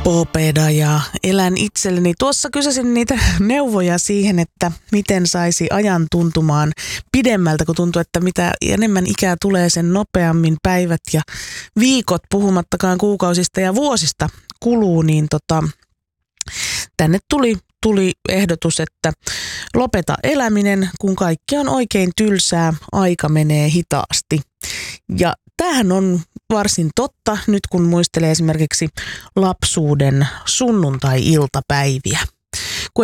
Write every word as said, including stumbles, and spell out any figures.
Popeda ja elän itselleni. Tuossa kysäsin niitä neuvoja siihen, että miten saisi ajan tuntumaan pidemmältä, kun tuntuu, että mitä enemmän ikää tulee, sen nopeammin päivät ja viikot, puhumattakaan kuukausista ja vuosista kuluu, niin tota, tänne tuli, tuli ehdotus, että lopeta eläminen, kun kaikki on oikein tylsää, aika menee hitaasti. Ja tämähän on varsin totta nyt, kun muistelee esimerkiksi lapsuuden sunnuntai-iltapäiviä.